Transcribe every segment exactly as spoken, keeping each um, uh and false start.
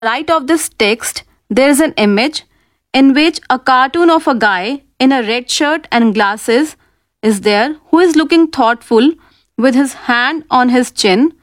Right of this text, there is an image in which a cartoon of a guy in a red shirt and glasses is there who is looking thoughtful with his hand on his chin.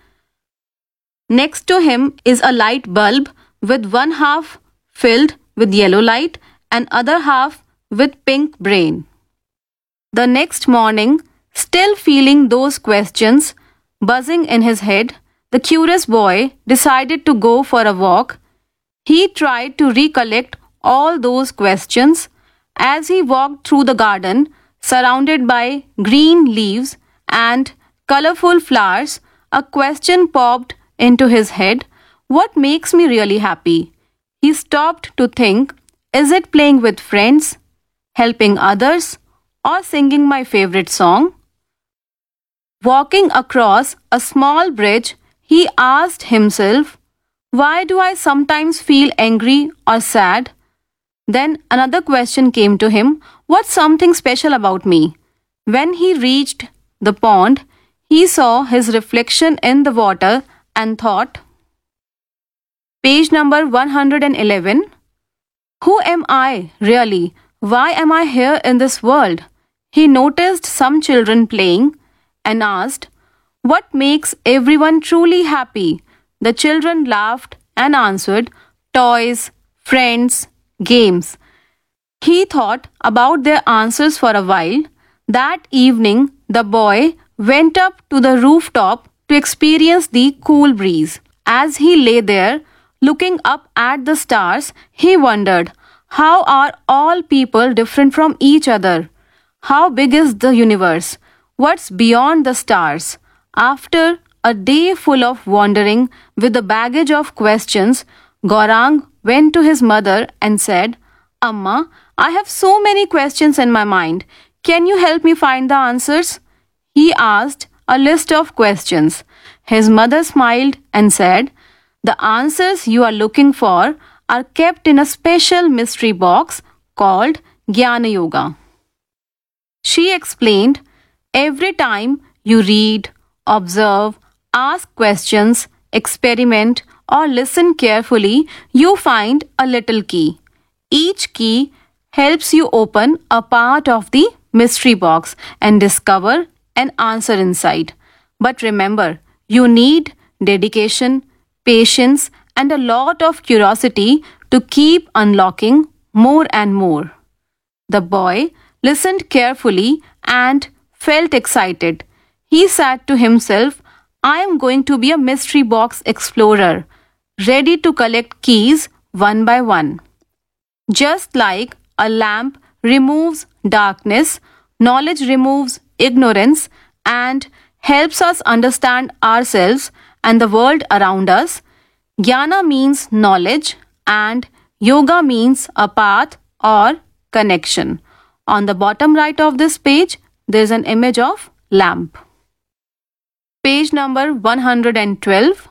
Next to him is a light bulb with one half filled with yellow light and other half with pink brain. The next morning, still feeling those questions buzzing in his head, the curious boy decided to go for a walk. He tried to recollect all those questions. As he walked through the garden, surrounded by green leaves and colorful flowers, a question popped into his head. What makes me really happy? He stopped to think, is it playing with friends, helping others, or singing my favorite song? Walking across a small bridge, he asked himself, why do I sometimes feel angry or sad? Then another question came to him, what's something special about me? When he reached the pond, he saw his reflection in the water and thought, page number one hundred eleven, who am I really? Why am I here in this world? He noticed some children playing and asked, what makes everyone truly happy? The children laughed and answered, toys, friends, games. He thought about their answers for a while. That evening, the boy went up to the rooftop to experience the cool breeze. As he lay there, looking up at the stars, he wondered, how are all people different from each other? How big is the universe? What's beyond the stars? After a day full of wandering with the baggage of questions, Gaurang went to his mother and said, Amma, I have so many questions in my mind. Can you help me find the answers? He asked a list of questions. His mother smiled and said, the answers you are looking for are kept in a special mystery box called Jnana Yoga. She explained, every time you read, observe, ask questions, experiment, or listen carefully, you find a little key. Each key helps you open a part of the mystery box and discover an answer inside. But remember, you need dedication, patience, and a lot of curiosity to keep unlocking more and more. The boy listened carefully and felt excited. He said to himself, I am going to be a mystery box explorer, ready to collect keys one by one. Just like a lamp removes darkness, knowledge removes ignorance and helps us understand ourselves and the world around us. Jnana means knowledge and yoga means a path or connection. On the bottom right of this page, there is an image of lamp. Page number one hundred twelve.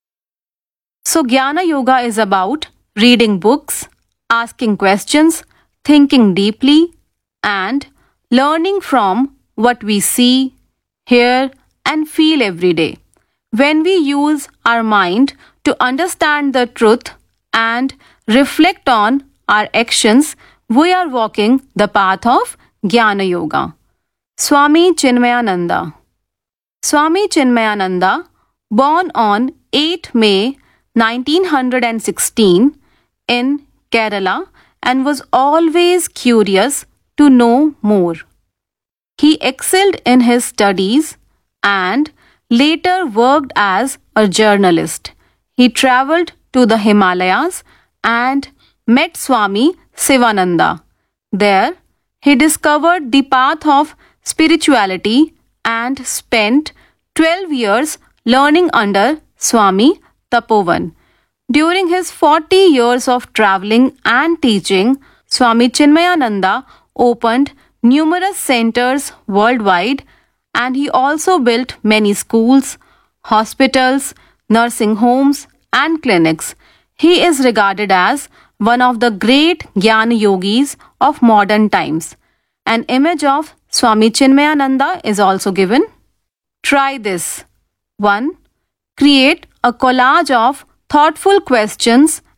So Jnana Yoga is about reading books, asking questions, thinking deeply, and learning from what we see, hear, and feel every day. When we use our mind to understand the truth and reflect on our actions, we are walking the path of Jnana Yoga. Swami Chinmayananda. Swami Chinmayananda, born on eighth May nineteen sixteen in Kerala, and was always curious to know more. He excelled in his studies and later worked as a journalist. He travelled to the Himalayas and met Swami Sivananda. There, he discovered the path of spirituality and spent twelve years learning under Swami Tapovan. During his forty years of travelling and teaching, Swami Chinmayananda opened numerous centers worldwide, and he also built many schools, hospitals, nursing homes, and clinics. He is regarded as one of the great Jnana Yogis of modern times. An image of Swami Chinmayananda is also given. Try this. one. Create a collage of Thoughtful questions